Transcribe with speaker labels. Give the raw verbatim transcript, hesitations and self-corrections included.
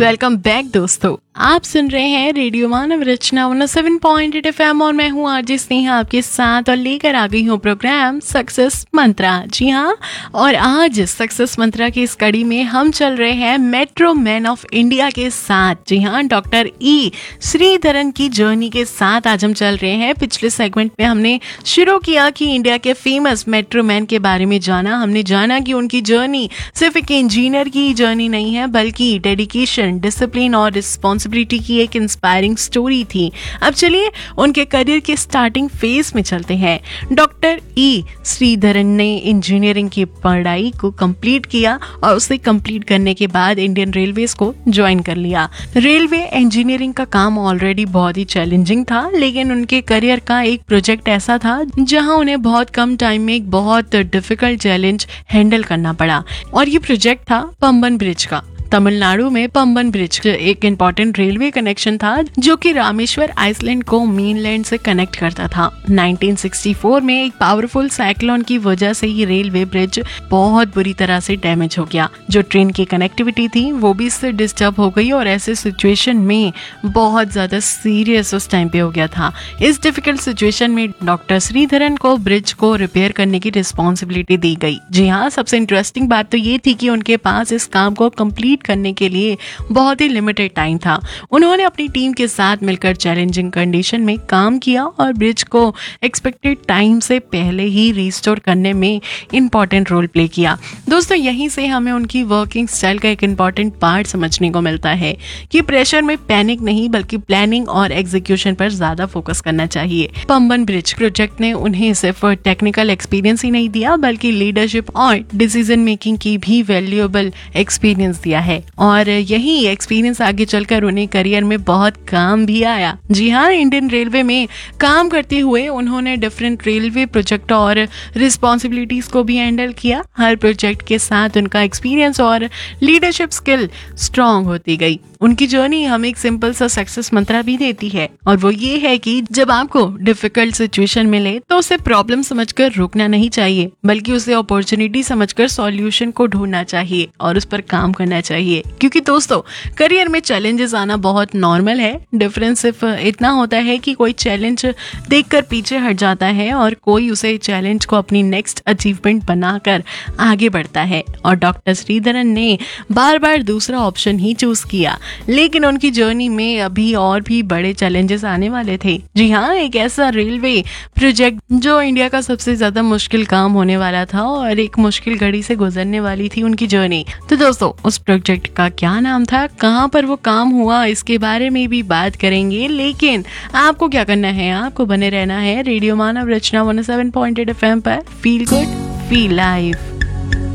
Speaker 1: Welcome back दोस्तों, आप सुन रहे हैं रेडियो मानव रचना one O seven point eight F M और मैं हूँ आरजे स्नेहा आपके साथ और लेकर आ गई हूँ प्रोग्राम सक्सेस मंत्रा। जी हाँ, और आज सक्सेस मंत्रा की इस कड़ी में हम चल रहे हैं मेट्रो मैन ऑफ इंडिया के साथ। जी हाँ, डॉक्टर ई श्रीधरन की जर्नी के साथ आज हम चल रहे हैं। पिछले सेगमेंट में हमने शुरू किया कि इंडिया के फेमस मेट्रो मैन के बारे में जाना। हमने जाना कि उनकी जर्नी सिर्फ एक इंजीनियर की जर्नी नहीं है, बल्कि डेडिकेशन, डिसिप्लिन और रिस्पॉन्सिबिलिटी की एक इंस्पायरिंग स्टोरी थी। अब चलिए उनके करियर के स्टार्टिंग फेज में चलते हैं। डॉक्टर ई श्रीधरन ने इंजीनियरिंग की पढ़ाई को कंप्लीट किया और उसे कंप्लीट करने के बाद इंडियन रेलवेज को ज्वाइन कर लिया। रेलवे इंजीनियरिंग का काम ऑलरेडी बहुत ही चैलेंजिंग था, लेकिन उनके करियर का एक प्रोजेक्ट ऐसा था जहां उन्हें बहुत कम टाइम में एक बहुत डिफिकल्ट चैलेंज हैंडल करना पड़ा, और ये प्रोजेक्ट था पंबन ब्रिज का। तमिलनाडु में पंबन ब्रिज एक इम्पोर्टेंट रेलवे कनेक्शन था जो कि रामेश्वर आइसलैंड को मेनलैंड से कनेक्ट करता था। नाइनटीन सिक्सटी फोर में एक पावरफुल साइक्लोन की वजह से ये रेलवे ब्रिज बहुत बुरी तरह से डैमेज हो गया। जो ट्रेन की कनेक्टिविटी थी वो भी इससे डिस्टर्ब हो गई और ऐसे सिचुएशन में बहुत ज्यादा सीरियस उस टाइम पे हो गया था। इस डिफिकल्ट सिचुएशन में डॉक्टर श्रीधरन को ब्रिज को रिपेयर करने की रिस्पॉन्सिबिलिटी दी गई। जी हाँ, सबसे इंटरेस्टिंग बात तो ये थी कि उनके पास इस काम को कम्प्लीट करने के लिए बहुत ही लिमिटेड टाइम था। उन्होंने अपनी टीम के साथ मिलकर चैलेंजिंग कंडीशन में काम किया और ब्रिज को एक्सपेक्टेड टाइम से पहले ही रिस्टोर करने में इंपॉर्टेंट रोल प्ले किया। दोस्तों, यहीं से हमें उनकी वर्किंग स्टाइल का एक इंपॉर्टेंट पार्ट समझने को मिलता है कि प्रेशर में पैनिक नहीं बल्कि प्लानिंग और एग्जीक्यूशन पर ज्यादा फोकस करना चाहिए। पंबन ब्रिज प्रोजेक्ट ने उन्हें सिर्फ टेक्निकल एक्सपीरियंस ही नहीं दिया बल्कि लीडरशिप और डिसीजन मेकिंग की भी वैल्यूएबल एक्सपीरियंस दिया है, और यही एक्सपीरियंस आगे चलकर उन्हें करियर में बहुत काम भी आया। जी हाँ, इंडियन रेलवे में काम करते हुए उन्होंने डिफरेंट रेलवे प्रोजेक्ट और रिस्पॉन्सिबिलिटीज को भी हैंडल किया। हर प्रोजेक्ट के साथ उनका एक्सपीरियंस और लीडरशिप स्किल स्ट्रॉन्ग होती गई। उनकी जर्नी हमें एक सिंपल सा सक्सेस मंत्रा भी देती है, और वो ये है कि जब आपको डिफिकल्ट सिचुएशन मिले तो उसे प्रॉब्लम समझकर रुकना नहीं चाहिए, बल्कि उसे अपॉर्चुनिटी समझकर सॉल्यूशन को ढूंढना चाहिए और उस पर काम करना चाहिए। क्योंकि दोस्तों, करियर में चैलेंजेस आना बहुत नॉर्मल है। डिफरेंस सिर्फ इतना होता है कि कोई चैलेंज देखकर पीछे हट जाता है और कोई उसे चैलेंज को अपनी नेक्स्ट अचीवमेंट बनाकर आगे बढ़ता है। और डॉक्टर श्रीधरन ने बार बार दूसरा ऑप्शन ही चूज किया, लेकिन उनकी जर्नी में अभी और भी बड़े चैलेंजेस आने वाले थे। जी हाँ, एक ऐसा रेलवे प्रोजेक्ट जो इंडिया का सबसे ज्यादा मुश्किल काम होने वाला था और एक मुश्किल घड़ी से गुजरने वाली थी उनकी जर्नी। तो दोस्तों, उस प्रोजेक्ट का क्या नाम था, कहाँ पर वो काम हुआ, इसके बारे में भी बात करेंगे। लेकिन आपको क्या करना है, आपको बने रहना है रेडियो मानव रचना one O seven point eight F M पर। Feel good, feel live.